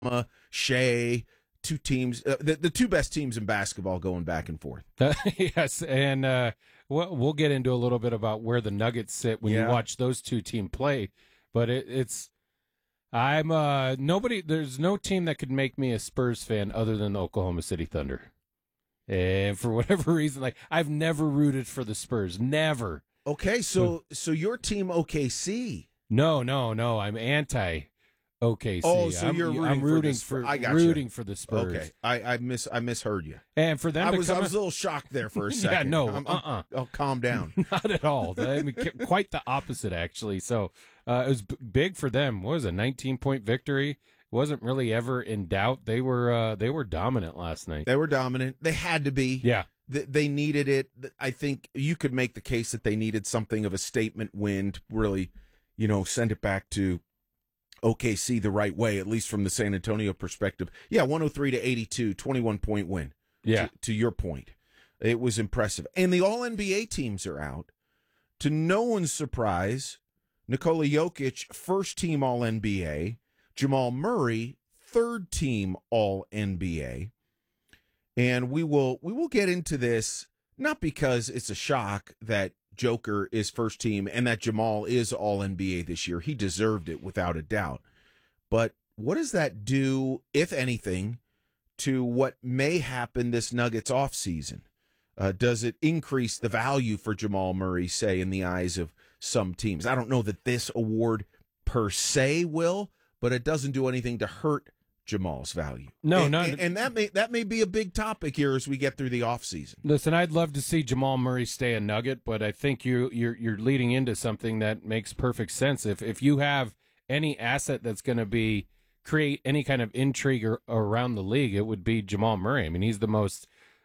Shea, two teams, the two best teams in basketball going back and forth. Yes, and we'll get into a little bit about where the Nuggets sit when you watch those two teams play. But there's no team that could make me a Spurs fan other than the Oklahoma City Thunder. And for whatever reason, I've never rooted for the Spurs, never. Okay, so your team OKC. No, I'm anti OKC. Oh, so I'm rooting for the Spurs. Okay, I misheard you. And for them, I was a little shocked there for a second. I'll calm down. Not at all. I mean, quite the opposite, actually. So it was big for them. What was it, 19-point victory? Wasn't really ever in doubt. They were dominant last night. They were dominant. They had to be. Yeah. They needed it. I think you could make the case that they needed something of a statement win to really, send it back to OKC the right way, at least from the San Antonio perspective. Yeah, 103-82, 21-point win. Yeah. To your point. It was impressive. And the All-NBA teams are out. To no one's surprise, Nikola Jokic, first-team All-NBA. Jamal Murray, third-team All-NBA. And we will get into this, not because it's a shock that Joker is first team and that Jamal is All-NBA this year. He deserved it without a doubt. But what does that do, if anything, to what may happen this Nuggets offseason? Does it increase the value for Jamal Murray, say, in the eyes of some teams? I don't know that this award per se will, but it doesn't do anything to hurt Jamal's value. And that may be a big topic here as we get through the offseason. Listen, I'd love to see Jamal Murray stay a Nugget, but I think you're leading into something that makes perfect sense. If you have any asset that's going to create any kind of intrigue around the league, it would be Jamal Murray. I mean, he's the most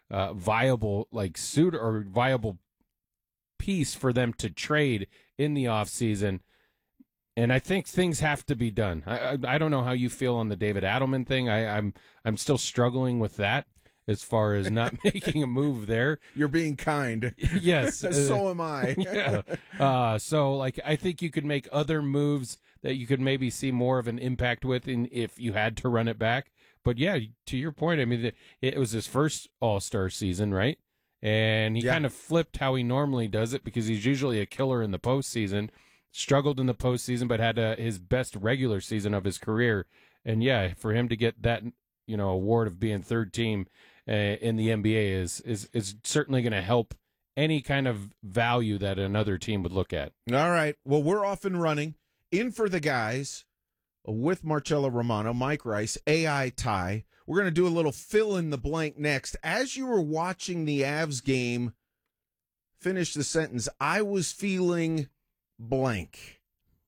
viable suitor or viable piece for them to trade in the offseason. And I think things have to be done. I don't know how you feel on the David Adelman thing. I'm still struggling with that as far as not making a move there. You're being kind. Yes. So am I. Yeah. So I think you could make other moves that you could maybe see more of an impact with if you had to run it back. But yeah, to your point, I mean, it was his first All-Star season, right? And he kind of flipped how he normally does it because he's usually a killer in the postseason. Struggled in the postseason, but had his best regular season of his career. And yeah, for him to get that, award of being third team in the NBA is certainly going to help any kind of value that another team would look at. All right. Well, we're off and running. In for the guys with Marcelo Romano, Mike Rice, AI Ty. We're going to do a little fill in the blank next. As you were watching the Avs game, finish the sentence. I was feeling blank.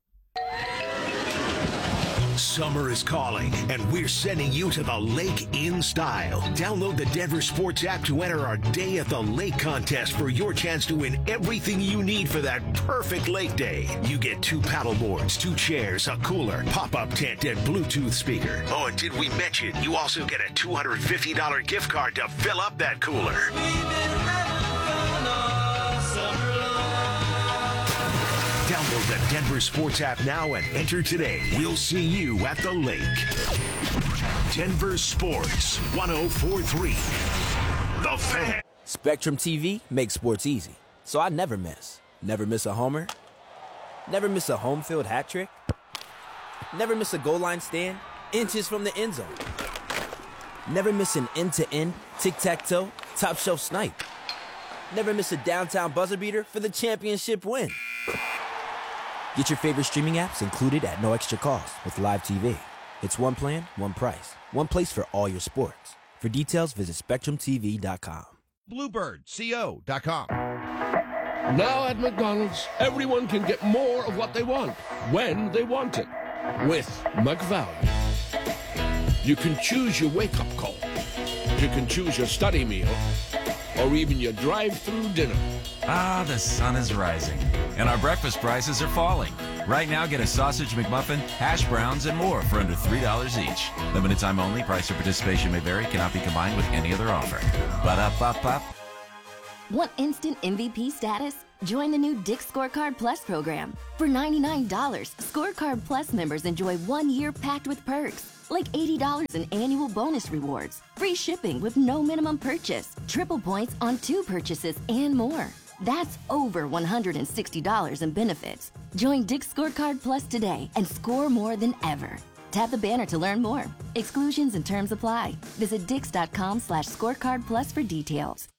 Summer is calling, and we're sending you to the lake in style. Download the Denver Sports app to enter our Day at the Lake contest for your chance to win everything you need for that perfect lake day. You get 2 paddle boards, 2 chairs, a cooler, pop-up tent, and Bluetooth speaker. Oh, and did we mention you also get a $250 gift card to fill up that cooler? Download the Denver Sports app now and enter today. We'll see you at the lake. Denver Sports 104.3. The Fan. Spectrum TV makes sports easy, so I never miss. Never miss a homer. Never miss a home field hat trick. Never miss a goal line stand inches from the end zone. Never miss an end-to-end, tic-tac-toe, top-shelf snipe. Never miss a downtown buzzer beater for the championship win. Get your favorite streaming apps included at no extra cost with Live TV. It's one plan, one price, one place for all your sports. For details, visit SpectrumTV.com. BluebirdCO.com. Now at McDonald's, everyone can get more of what they want, when they want it, with McValue. You can choose your wake-up call. You can choose your study meal, or even your drive-through dinner. Ah, the sun is rising, and our breakfast prices are falling. Right now, get a sausage McMuffin, hash browns, and more for under $3 each. Limited time only. Price or participation may vary. Cannot be combined with any other offer. Ba-da-ba-ba. Want instant MVP status? Join the new Dick's Scorecard Plus program. For $99, Scorecard Plus members enjoy 1 year packed with perks, like $80 in annual bonus rewards, free shipping with no minimum purchase, triple points on 2 purchases, and more. That's over $160 in benefits. Join Dick's Scorecard Plus today and score more than ever. Tap the banner to learn more. Exclusions and terms apply. Visit dix.com/scorecard plus for details.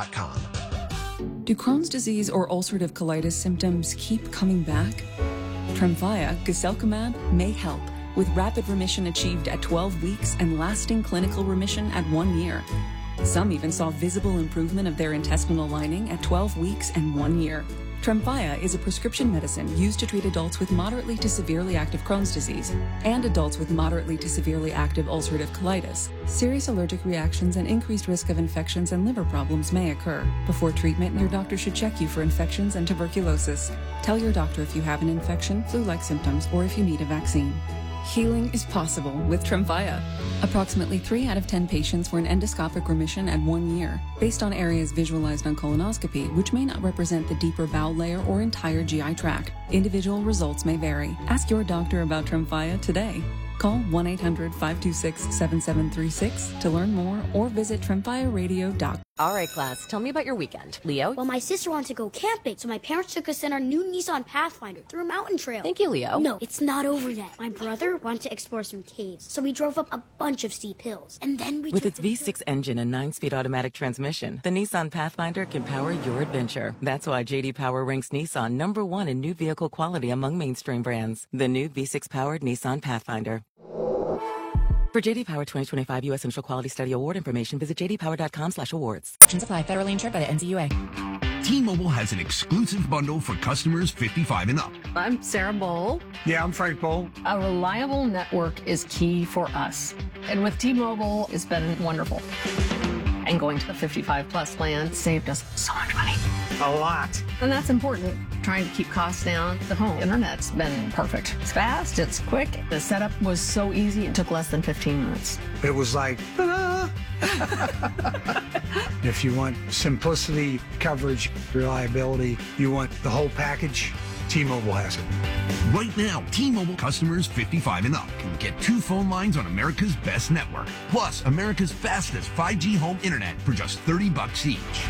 Do Crohn's disease or ulcerative colitis symptoms keep coming back? Tremfya, guselkumab, may help, with rapid remission achieved at 12 weeks and lasting clinical remission at 1 year. Some even saw visible improvement of their intestinal lining at 12 weeks and 1 year. Tremfya is a prescription medicine used to treat adults with moderately to severely active Crohn's disease and adults with moderately to severely active ulcerative colitis. Serious allergic reactions and increased risk of infections and liver problems may occur. Before treatment, your doctor should check you for infections and tuberculosis. Tell your doctor if you have an infection, flu-like symptoms, or if you need a vaccine. Healing is possible with Tremfya. Approximately 3 out of 10 patients were in endoscopic remission at 1 year, based on areas visualized on colonoscopy, which may not represent the deeper bowel layer or entire GI tract. Individual results may vary. Ask your doctor about Tremfya today. Call 1-800-526-7736 to learn more or visit tremfyaradio.com. All right, class, tell me about your weekend. Leo? Well, my sister wanted to go camping, so my parents took us in our new Nissan Pathfinder through a mountain trail. Thank you, Leo. No, it's not over yet. My brother wanted to explore some caves, so we drove up a bunch of steep hills. And then we With its V6 engine and 9-speed automatic transmission, the Nissan Pathfinder can power your adventure. That's why J.D. Power ranks Nissan #1 in new vehicle quality among mainstream brands. The new V6-powered Nissan Pathfinder. For J.D. Power 2025 U.S. Central Quality Study Award information, visit jdpower.com/awards. Apply. Federally insured by the NCUA. T-Mobile has an exclusive bundle for customers 55 and up. I'm Sarah Bowl. Yeah, I'm Frank Bowl. A reliable network is key for us. And with T-Mobile, it's been wonderful. And going to the 55-plus plan saved us so much money. A lot. And that's important. Trying to keep costs down. The home internet's been perfect. It's fast, it's quick. The setup was so easy, it took less than 15 minutes. It was like, ta-da! If you want simplicity, coverage, reliability, you want the whole package, T-Mobile has it. Right now, T-Mobile customers 55 and up can get 2 phone lines on America's best network, plus America's fastest 5G home internet for just $30 each.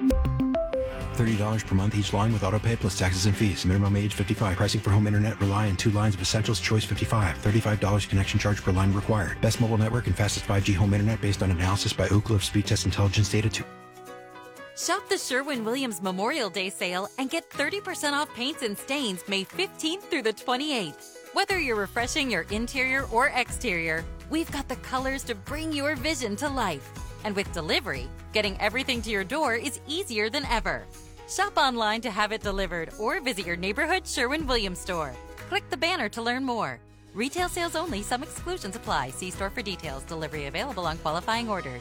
$30 per month each line with autopay plus taxes and fees. Minimum age 55. Pricing for home internet rely on 2 lines of Essentials. Choice 55. $35 connection charge per line required. Best mobile network and fastest 5G home internet based on analysis by Ookla of Speed Test Intelligence data 2. Shop the Sherwin-Williams Memorial Day sale and get 30% off paints and stains May 15th through the 28th. Whether you're refreshing your interior or exterior, we've got the colors to bring your vision to life. And with delivery, getting everything to your door is easier than ever. Shop online to have it delivered or visit your neighborhood Sherwin-Williams store. Click the banner to learn more. Retail sales only. Some exclusions apply. See store for details. Delivery available on qualifying orders.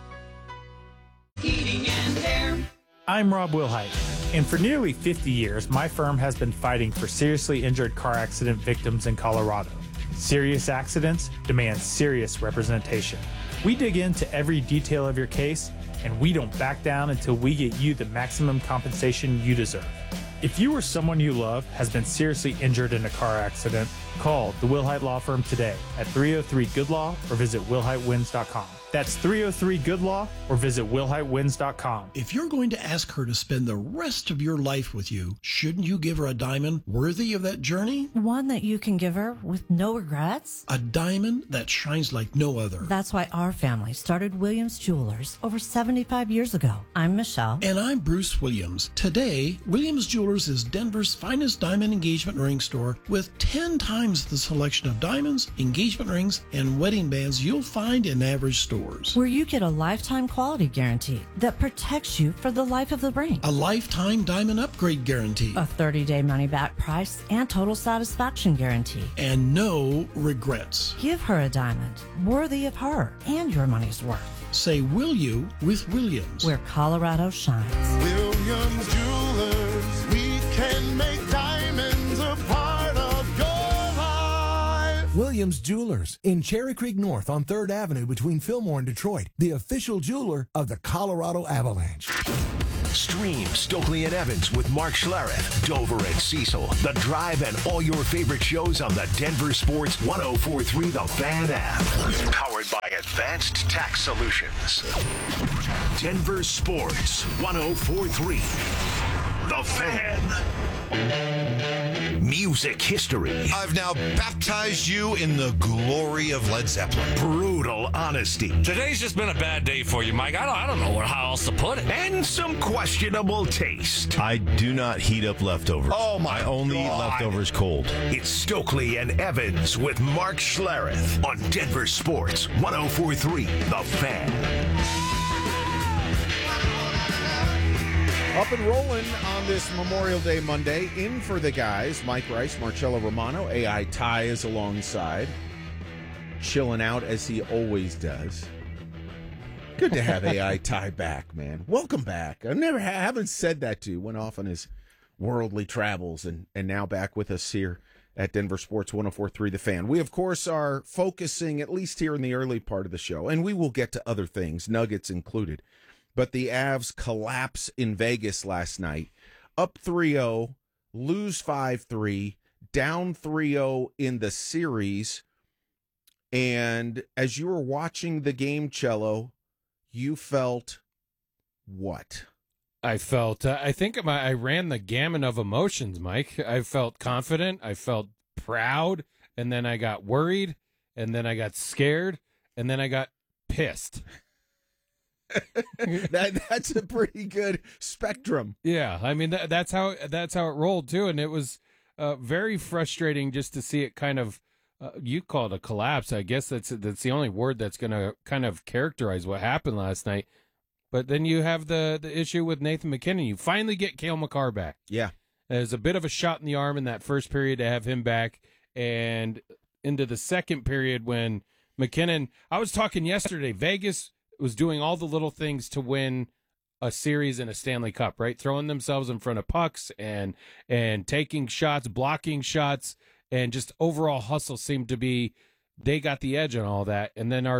Heating and Air. I'm Rob Wilhite, and for nearly 50 years, my firm has been fighting for seriously injured car accident victims in Colorado. Serious accidents demand serious representation. We dig into every detail of your case, and we don't back down until we get you the maximum compensation you deserve. If you or someone you love has been seriously injured in a car accident, call the Wilhite Law Firm today at 303-GOOD-LAW or visit WilhiteWins.com. That's 303-GOOD-LAW or visit WilhiteWins.com. If you're going to ask her to spend the rest of your life with you, shouldn't you give her a diamond worthy of that journey? One that you can give her with no regrets? A diamond that shines like no other. That's why our family started Williams Jewelers over 75 years ago. I'm Michelle. And I'm Bruce Williams. Today, Williams Jewelers is Denver's finest diamond engagement ring store with 10 times the selection of diamonds, engagement rings, and wedding bands you'll find in average stores. Where you get a lifetime quality guarantee that protects you for the life of the ring. A lifetime diamond upgrade guarantee. A 30-day money-back price and total satisfaction guarantee. And no regrets. Give her a diamond worthy of her and your money's worth. Say will you with Williams. Where Colorado shines. Williams Jewelers, we can make diamonds a part of your life. Williams Jewelers in Cherry Creek North on 3rd Avenue between Fillmore and Detroit, the official jeweler of the Colorado Avalanche. Stream Stokely and Evans with Mark Schlereth, Dover and Cecil, The Drive, and all your favorite shows on the Denver Sports 104.3 The Fan app. Powered by Advanced Tax Solutions. Denver Sports 104.3 The Fan. Music history. I've now baptized you in the glory of Led Zeppelin. Brutal honesty. Today's just been a bad day for you, Mike. I don't know how else to put it. And some questionable taste. I do not heat up leftovers. Oh, my I only eat leftovers cold. It's Stokely and Evans with Mark Schlereth on Denver Sports 104.3 The Fan. Up and rolling on this Memorial Day Monday. In for the guys, Mike Rice, Marcello Romano, AI Ty is alongside. Chilling out as he always does. Good to have AI Ty back, man. Welcome back. I haven't said that to you. Went off on his worldly travels and now back with us here at Denver Sports 104.3 The Fan. We, of course, are focusing, at least here in the early part of the show, and we will get to other things, Nuggets included. But the Avs collapse in Vegas last night. Up 3-0, lose 5-3, down 3-0 in the series. And as you were watching the game, Cello, you felt what? I felt, I think I ran the gamut of emotions, Mike. I felt confident. I felt proud. And then I got worried. And then I got scared. And then I got pissed. That's a pretty good spectrum. Yeah, I mean that's how it rolled too, and it was very frustrating just to see it kind of. You call it a collapse. I guess that's the only word that's going to kind of characterize what happened last night. But then you have the issue with Nathan MacKinnon. You finally get Cale Makar back. Yeah, there's a bit of a shot in the arm in that first period to have him back, and into the second period when MacKinnon. I was talking yesterday. Vegas was doing all the little things to win a series in a Stanley Cup, right? Throwing themselves in front of pucks and taking shots, blocking shots, and just overall hustle seemed to be, they got the edge on all that. And then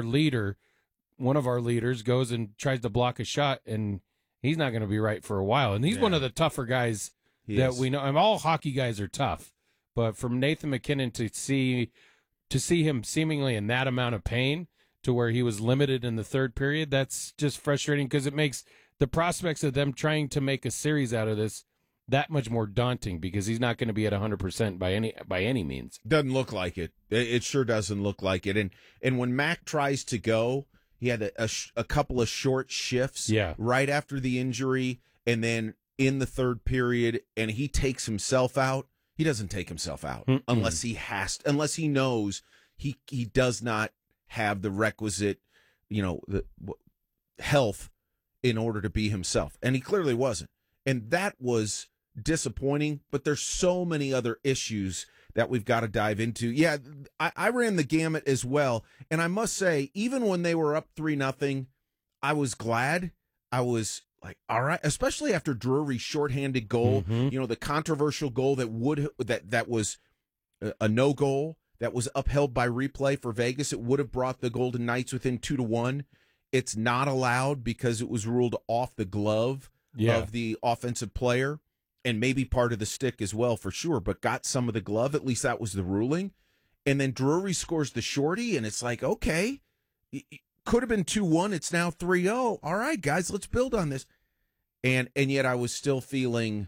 one of our leaders goes and tries to block a shot, and he's not going to be right for a while. And he's one of the tougher guys we know. And all hockey guys are tough, but from Nathan MacKinnon to see him seemingly in that amount of pain, to where he was limited in the third period, that's just frustrating because it makes the prospects of them trying to make a series out of this that much more daunting because he's not going to be at 100% by any means. Doesn't look like it. It sure doesn't look like it. And when Mac tries to go, he had a couple of short shifts right after the injury, and then in the third period, and he takes himself out. He doesn't take himself out unless he knows he does not have the requisite, the health in order to be himself. And he clearly wasn't. And that was disappointing, but there's so many other issues that we've got to dive into. Yeah, I ran the gamut as well. And I must say, even when they were up 3-0, I was glad. I was like, all right, especially after Drury's shorthanded goal, the controversial goal that was a no goal. That was upheld by replay for Vegas. It would have brought the Golden Knights within 2-1. It's not allowed because it was ruled off the glove of the offensive player and maybe part of the stick as well for sure, but got some of the glove. At least that was the ruling. And then Drury scores the shorty, and it's like, okay, it could have been 2-1. It's now 3-0. All right, guys, let's build on this. And yet I was still feeling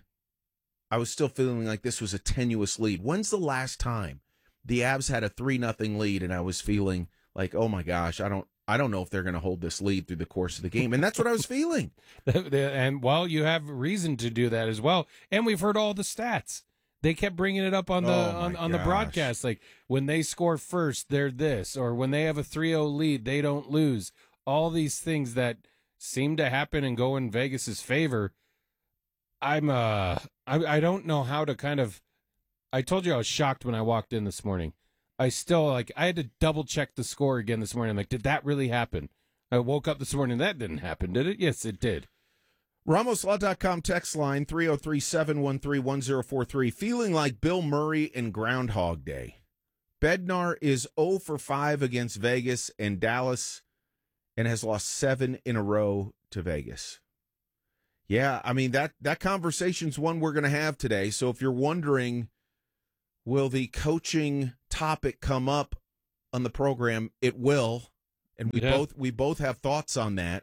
like this was a tenuous lead. When's the last time the Avs had a 3-0 lead, and I was feeling like, oh my gosh, I don't know if they're going to hold this lead through the course of the game, and that's what I was feeling. And you have reason to do that as well. And we've heard all the stats. They kept bringing it up on the broadcast, like when they score first, they're this, or when they have a 3-0 lead, they don't lose. All these things that seem to happen and go in Vegas's favor. I don't know how to kind of. I told you I was shocked when I walked in this morning. I had to double check the score again this morning. I'm like, did that really happen? I woke up this morning. That didn't happen, did it? Yes, it did. RamosLaw.com text line 303-713-1043. Feeling like Bill Murray in Groundhog Day. Bednar is 0 for 5 against Vegas and Dallas and has lost 7 in a row to Vegas. Yeah, I mean, that conversation's one we're going to have today. So if you're wondering, will the coaching topic come up on the program? It will, and we both have thoughts on that.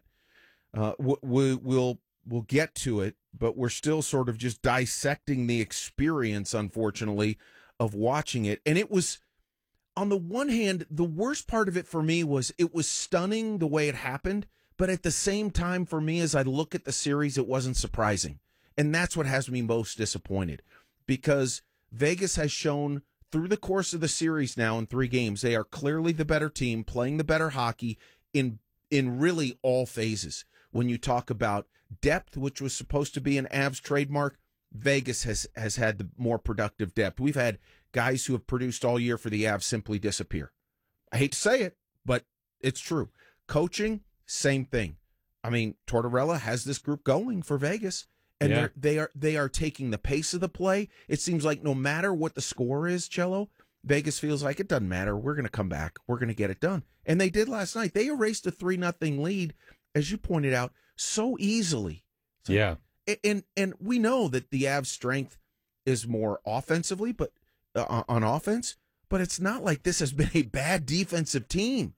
We'll get to it, but we're still sort of just dissecting the experience, unfortunately, of watching it. And it was, on the one hand, the worst part of it for me was it was stunning the way it happened. But at the same time, for me, as I look at the series, it wasn't surprising. And that's what has me most disappointed, because Vegas has shown through the course of the series now in 3 games, they are clearly the better team, playing the better hockey in really all phases. When you talk about depth, which was supposed to be an Avs trademark, Vegas has had the more productive depth. We've had guys who have produced all year for the Avs simply disappear. I hate to say it, but it's true. Coaching, same thing. I mean, Tortorella has this group going for Vegas, and they are taking the pace of the play. It seems like no matter what the score is, Cello, Vegas feels like it doesn't matter. We're going to come back. We're going to get it done. And they did last night. They erased a 3-0 lead, as you pointed out, so easily. Yeah. And we know that the Avs' strength is more offensively, but on offense, but it's not like this has been a bad defensive team.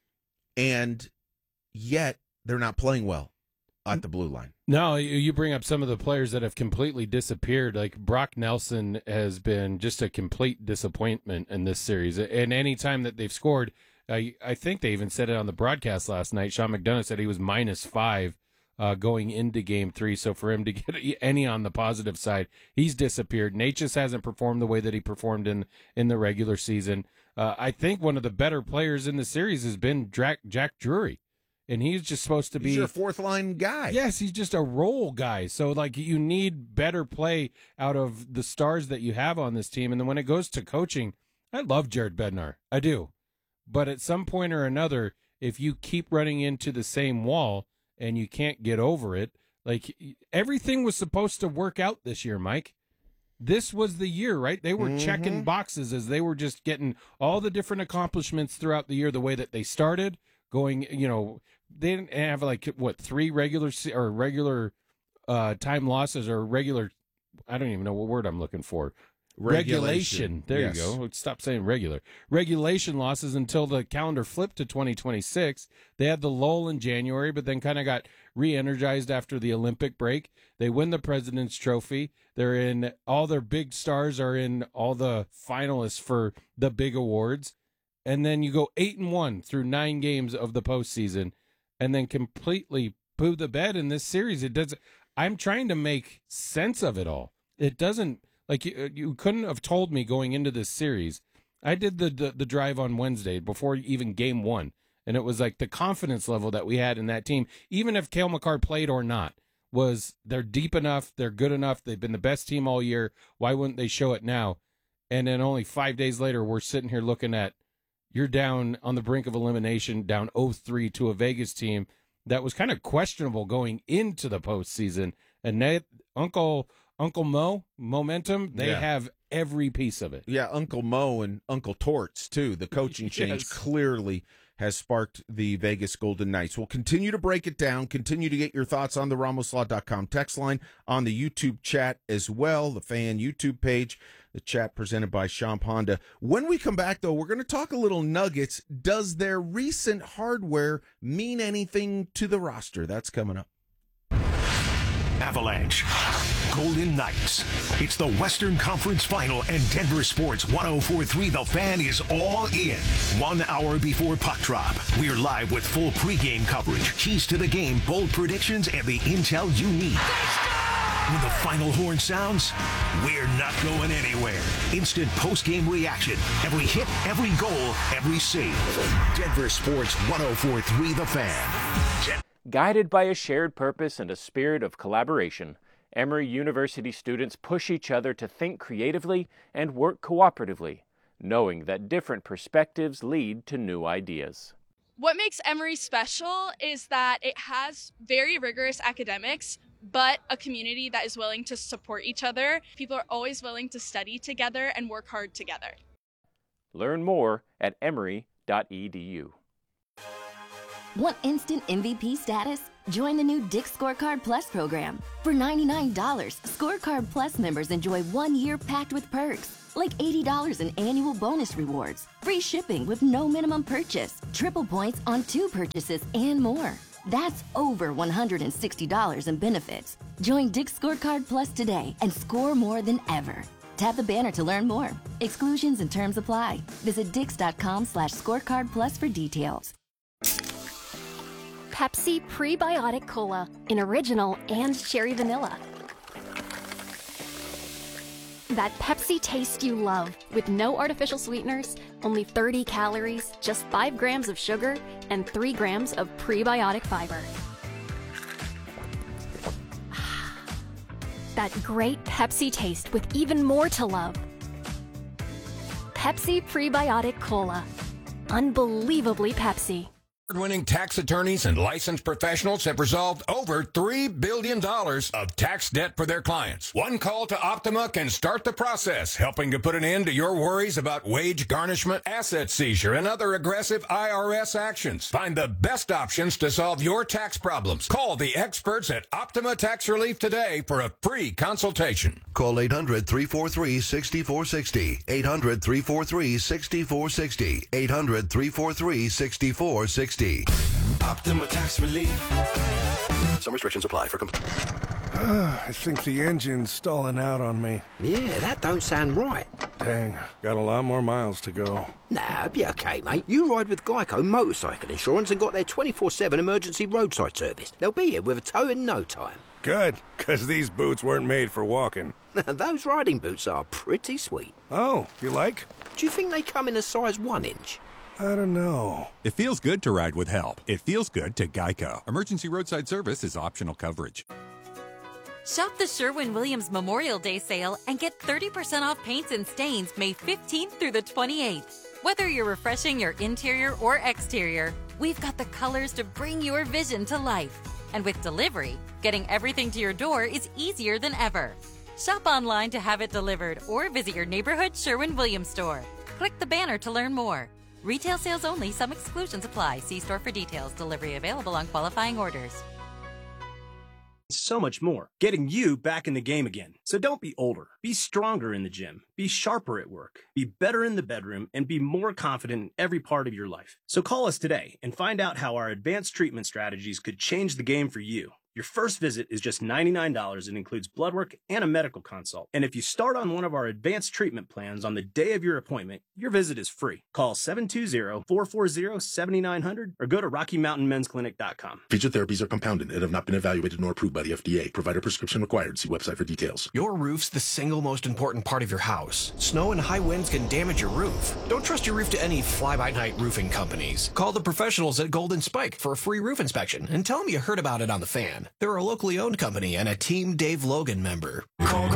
And yet they're not playing well at the blue line. No, you bring up some of the players that have completely disappeared. Like Brock Nelson has been just a complete disappointment in this series. And any time that they've scored, I think they even said it on the broadcast last night. Sean McDonough said he was -5 going into Game 3. So for him to get any on the positive side, he's disappeared. Nate just hasn't performed the way that he performed in the regular season. I think one of the better players in the series has been Jack Drury. And he's just supposed to be... He's your fourth-line guy. Yes, he's just a role guy. So, like, you need better play out of the stars that you have on this team. And then when it goes to coaching, I love Jared Bednar. I do. But at some point or another, if you keep running into the same wall and you can't get over it, like, everything was supposed to work out this year, Mike. This was the year, right? They were checking boxes as they were just getting all the different accomplishments throughout the year, the way that they started, going, they didn't have 3 regular time losses or regular, I don't even know what word I'm looking for. Regulation. There you go. Stop saying regular. Regulation losses until the calendar flipped to 2026. They had the lull in January, but then kind of got re-energized after the Olympic break. They win the President's Trophy. They're in, all their big stars are in all the finalists for the big awards. And then you go 8-1 through 9 games of the postseason, and then completely poo the bed in this series. It doesn't. I'm trying to make sense of it all. It doesn't. Like you couldn't have told me going into this series. I did the drive on Wednesday before even Game 1, and it was like the confidence level that we had in that team, even if Cale Makar played or not, was they're deep enough, they're good enough, they've been the best team all year. Why wouldn't they show it now? And then only 5 days later, we're sitting here looking at, you're down on the brink of elimination, down 0-3 to a Vegas team that was kind of questionable going into the postseason. And Uncle Mo, momentum, they have every piece of it. Yeah, Uncle Mo and Uncle Torts, too. The coaching change clearly has sparked the Vegas Golden Knights. We'll continue to break it down, continue to get your thoughts on the RamosLaw.com text line, on the YouTube chat as well, the fan YouTube page, the chat presented by Champ Honda. When we come back, though, we're going to talk a little Nuggets. Does their recent hardware mean anything to the roster? That's coming up. Avalanche, Golden Knights. It's the Western Conference Final, and Denver Sports 104.3 The Fan is all in. 1 hour before puck drop, we're live with full pregame coverage, keys to the game, bold predictions, and the intel you need. When the final horn sounds, we're not going anywhere. Instant post-game reaction. Every hit, every goal, every save. Denver Sports 104.3 The Fan. Guided by a shared purpose and a spirit of collaboration, Emory University students push each other to think creatively and work cooperatively, knowing that different perspectives lead to new ideas. What makes Emory special is that it has very rigorous academics, but a community that is willing to support each other. People are always willing to study together and work hard together. Learn more at emory.edu. Want instant MVP status? Join the new Dick's Scorecard Plus program. For $99, Scorecard Plus members enjoy 1 year packed with perks, like $80 in annual bonus rewards, free shipping with no minimum purchase, triple points on 2 purchases, and more. That's over $160 in benefits. Join Dick's Scorecard Plus today and score more than ever. Tap the banner to learn more. Exclusions and terms apply. Visit dix.com/scorecard plus for details. Pepsi Prebiotic Cola in original and cherry vanilla. That Pepsi taste you love with no artificial sweeteners, only 30 calories, just 5 grams of sugar, and 3 grams of prebiotic fiber. That great Pepsi taste with even more to love. Pepsi Prebiotic Cola. Unbelievably Pepsi. Award-winning tax attorneys and licensed professionals have resolved over $3 billion of tax debt for their clients. One call to Optima can start the process, helping to put an end to your worries about wage garnishment, asset seizure, and other aggressive IRS actions. Find the best options to solve your tax problems. Call the experts at Optima Tax Relief today for a free consultation. Call 800-343-6460. 800-343-6460. 800-343-6460. Optima Tax Relief. Some restrictions apply for I think the engine's stalling out on me. Yeah, that don't sound right. Dang, got a lot more miles to go. Nah, be okay, mate. You ride with Geico Motorcycle Insurance and got their 24/7 emergency roadside service. They'll be here with a tow in no time. Good, because these boots weren't made for walking. Those riding boots are pretty sweet. Oh, you like? Do you think they come in a size 1 inch? I don't know. It feels good to ride with help. It feels good to Geico. Emergency roadside service is optional coverage. Shop the Sherwin-Williams Memorial Day sale and get 30% off paints and stains May 15th through the 28th. Whether you're refreshing your interior or exterior, we've got the colors to bring your vision to life. And with delivery, getting everything to your door is easier than ever. Shop online to have it delivered or visit your neighborhood Sherwin-Williams store. Click the banner to learn more. Retail sales only. Some exclusions apply. See store for details. Delivery available on qualifying orders. So much more. Getting you back in the game again. So don't be older. Be stronger in the gym. Be sharper at work. Be better in the bedroom and be more confident in every part of your life. So call us today and find out how our advanced treatment strategies could change the game for you. Your first visit is just $99 and includes blood work and a medical consult. And if you start on one of our advanced treatment plans on the day of your appointment, your visit is free. Call 720-440-7900 or go to RockyMountainMen'sClinic.com. Featured therapies are compounded and have not been evaluated nor approved by the FDA. Provider prescription required. See website for details. Your roof's the single most important part of your house. Snow and high winds can damage your roof. Don't trust your roof to any fly-by-night roofing companies. Call the professionals at Golden Spike for a free roof inspection and tell them you heard about it on The Fan. They're a locally owned company and a Team Dave Logan member. Call